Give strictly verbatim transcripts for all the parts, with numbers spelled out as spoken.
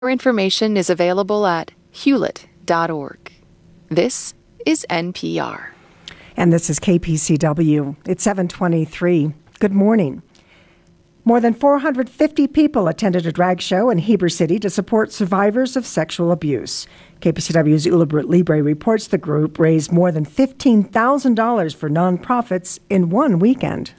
More information is available at hewlett dot org. This is N P R. And this is K P C W. It's seven twenty-three. Good morning. More than four hundred fifty people attended a drag show in Heber City to support survivors of sexual abuse. K P C W's Ula Libre reports the group raised more than fifteen thousand dollars for nonprofits in one weekend.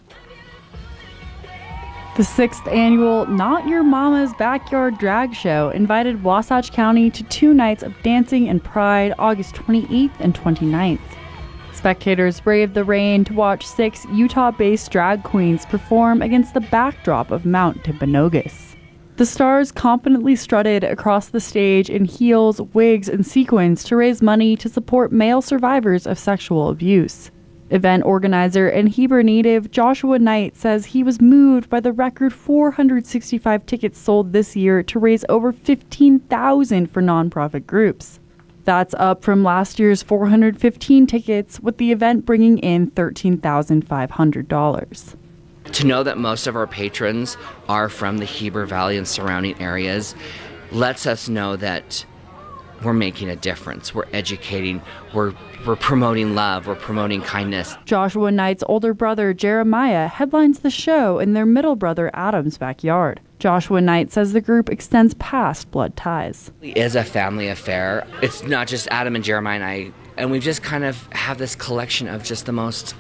The sixth annual Not Your Mama's Backyard Drag Show invited Wasatch County to two nights of dancing and pride August twenty-eighth and twenty-ninth. Spectators braved the rain to watch six Utah-based drag queens perform against the backdrop of Mount Timpanogos. The stars confidently strutted across the stage in heels, wigs, and sequins to raise money to support male survivors of sexual abuse. Event organizer and Heber native Joshua Knight says he was moved by the record four hundred sixty-five tickets sold this year to raise over fifteen thousand for nonprofit groups. That's up from last year's four hundred fifteen tickets, with the event bringing in thirteen thousand five hundred dollars. To know that most of our patrons are from the Heber Valley and surrounding areas lets us know that we're making a difference. We're educating, we're we're promoting love, we're promoting kindness. Joshua Knight's older brother, Jeremiah, headlines the show in their middle brother, Adam's backyard. Joshua Knight says the group extends past blood ties. It is a family affair. It's not just Adam and Jeremiah and I, and we just kind of have this collection of just the most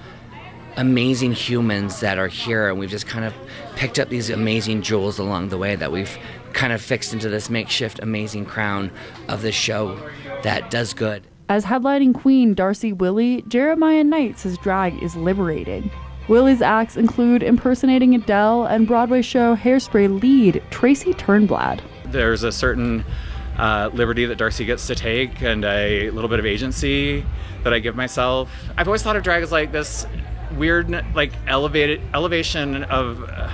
amazing humans that are here, and we've just kind of picked up these amazing jewels along the way that we've kind of fixed into this makeshift amazing crown of this show that does good. As headlining queen Darcy Willie, Jeremiah Knight says drag is liberating. Willie's acts include impersonating Adele and Broadway show Hairspray lead Tracy Turnblad. There's a certain uh, liberty that Darcy gets to take and a little bit of agency that I give myself. I've always thought of drag as like this weird, like elevated elevation of uh,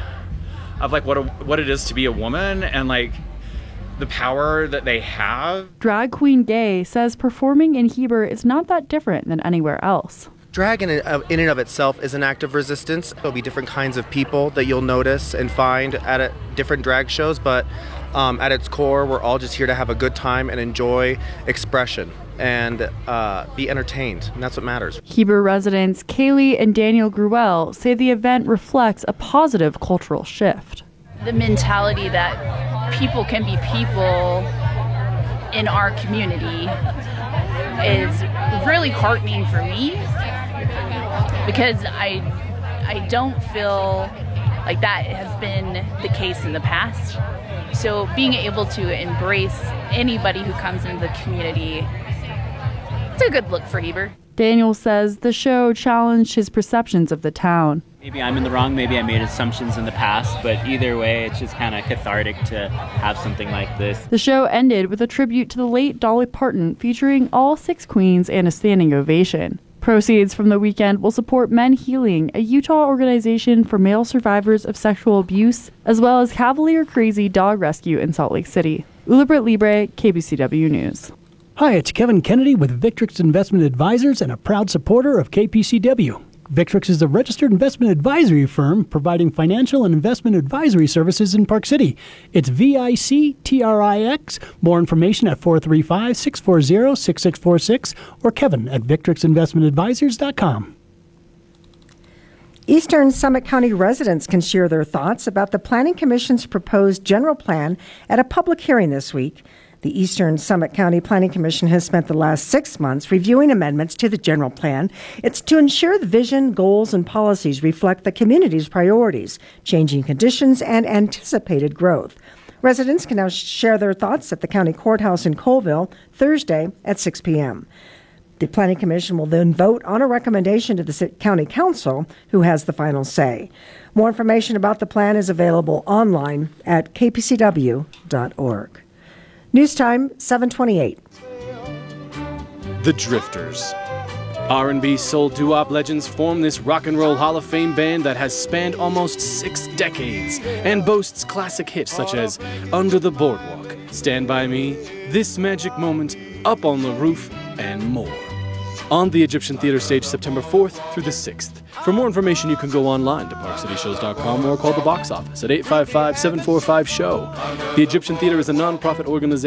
of like what a, what it is to be a woman and like the power that they have. Drag queen Gay says performing in Heber is not that different than anywhere else. Drag in, in and of itself is an act of resistance. There'll be different kinds of people that you'll notice and find at a, different drag shows, but um, at its core, we're all just here to have a good time and enjoy expression and uh, be entertained, and that's what matters. Heber residents Kaylee and Daniel Gruelle say the event reflects a positive cultural shift. The mentality that people can be people in our community is really heartening for me, because I I don't feel like that has been the case in the past. So being able to embrace anybody who comes into the community, it's a good look for Heber. Daniel says the show challenged his perceptions of the town. Maybe I'm in the wrong, maybe I made assumptions in the past, but either way, it's just kind of cathartic to have something like this. The show ended with a tribute to the late Dolly Parton, featuring all six queens and a standing ovation. Proceeds from the weekend will support Men Healing, a Utah organization for male survivors of sexual abuse, as well as Cavalier Crazy Dog Rescue in Salt Lake City. Ulibrit Libre, K B C W News. Hi, it's Kevin Kennedy with Victrix Investment Advisors and a proud supporter of K P C W. Victrix is a registered investment advisory firm providing financial and investment advisory services in Park City. It's V I C T R I X. More information at four three five, six four zero, six six four six or Kevin at victrix investment advisors dot com. Eastern Summit County residents can share their thoughts about the Planning Commission's proposed general plan at a public hearing this week. The Eastern Summit County Planning Commission has spent the last six months reviewing amendments to the general plan. It's to ensure the vision, goals, and policies reflect the community's priorities, changing conditions, and anticipated growth. Residents can now share their thoughts at the county courthouse in Colville Thursday at six p.m. The Planning Commission will then vote on a recommendation to the County Council, who has the final say. More information about the plan is available online at k p c w dot org. News time, seven twenty-eight. The Drifters. R and B soul doo-wop legends form this rock and roll Hall of Fame band that has spanned almost six decades and boasts classic hits such as Under the Boardwalk, Stand By Me, This Magic Moment, Up on the Roof, and more. on the Egyptian Theater stage September fourth through the sixth. For more information, you can go online to park city shows dot com or call the box office at eight five five, seven four five, S H O W. The Egyptian Theater is a nonprofit organization